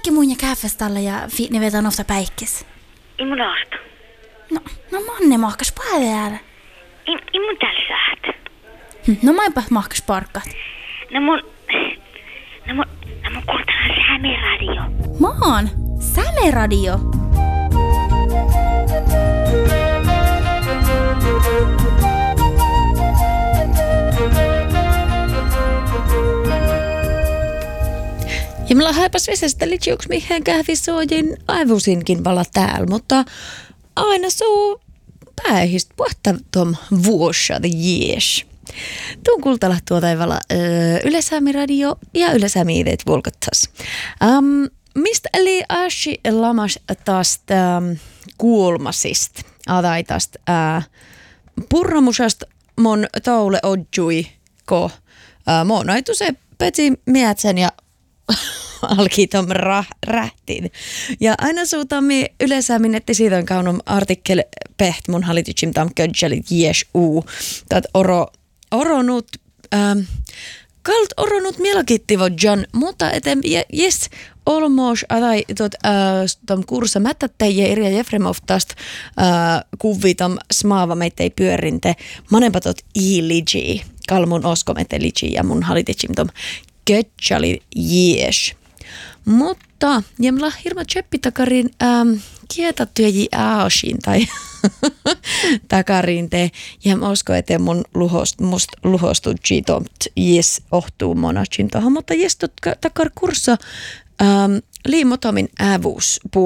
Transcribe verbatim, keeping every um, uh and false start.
kaikki muun ja käfestalla ja ne vetää nofta päikkis. I mun asta. No, no manne mahkas päällä. I, i mun täällä saat. Hm, no mä enpä mahkas parkkat. No mun... No mun... No mun kuultaan Säme-radio. Maan? Säme-radio? Ja mulla haipas vesestä litsiuks mihin kähvisoojin aivusinkin pala täällä, mutta aina suu päihistä puhta tom vuosia the jees. Tuun kultalla tuota tavalla Yle-Sami radio ja Yle-Sami ideet volkattas. Um, mistä eli Ashi lamas tästä um, kuulmasista, tai tästä uh, purramusasta mon taule odjui, ko uh, monaitu se peti mietsen ja alki tom rah, rähtiin. Ja aina suutamme yleensä minnetti siitä on kaunom artikkel peht mun hallititsim tam ködjelit jes uu. Tät oro, oronut, ähm, kalt oronut mielakittivo John, mutta etem jes olmos, tai tot äh, tom kurssa mättättäjiä Irja Jefremov tästä äh, kuvi tom smaava meittei pyörinte. Manempatot i-ligi, kalmun oskomette ligi ja mun hallititsim tom ködjelit jes. Mutta jemla hirma tseppitakarin ähm, kietattyjä ääosin tai takarin te jem osko ete mun luhost, must luhostu jiitomt jes ohtuu monachin tohon, mutta jes tot takar kurssa ähm, liimotomin ävuus